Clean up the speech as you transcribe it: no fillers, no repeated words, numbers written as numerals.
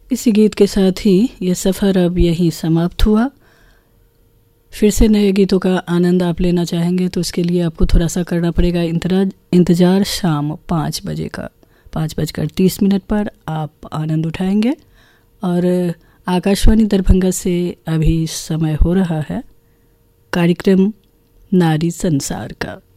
इसी गीत के साथ ही ये सफ़र अब यहीं समाप्त हुआ। फिर से नए गीतों का आनंद आप लेना चाहेंगे तो उसके लिए आपको थोड़ा सा करना पड़ेगा इंतज़ार। शाम 5 बजे का 5:30 पर आप आनंद उठाएंगे। और आकाशवाणी दरभंगा से अभी समय हो रहा है कार्यक्रम नारी संसार का।